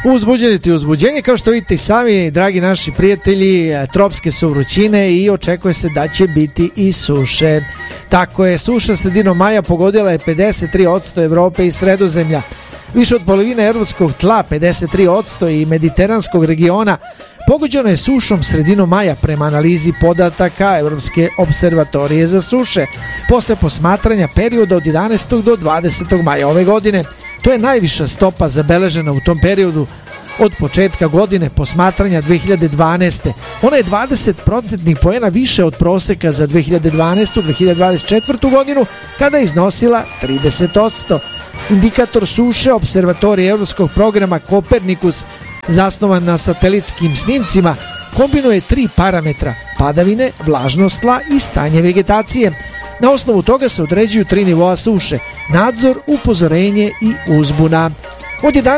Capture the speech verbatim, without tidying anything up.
Uzbuđenje ti uzbuđenje, kao što vidite i sami, dragi naši prijatelji, tropske su vrućine i očekuje se da će biti i suše. Tako je, suša sredinom maja pogodila je pedeset tri posto Evrope i Sredozemlja. Više od polovine evropskog tla, pedeset tri posto, i mediteranskog regiona pogođeno je sušom sredinom maja prema analizi podataka Evropske observatorije za suše. Posle posmatranja perioda od jedanaestog do dvadesetog maja ove godine, to je najviša stopa zabeležena u tom periodu od početka godine posmatranja dve hiljade dvanaeste. Ona je dvadeset procentnih poena više od proseka za dve hiljade dvanaestu do dve hiljade dvadeset četvrtu godinu, kada je iznosila trideset posto. Indikator suše observatorije Evropskog programa Kopernikus, zasnovan na satelitskim snimcima, kombinuje tri parametra: padavine, vlažnost tla i stanje vegetacije. Na osnovu toga se određuju tri nivoa suše: nadzor, upozorenje i uzbuna. Od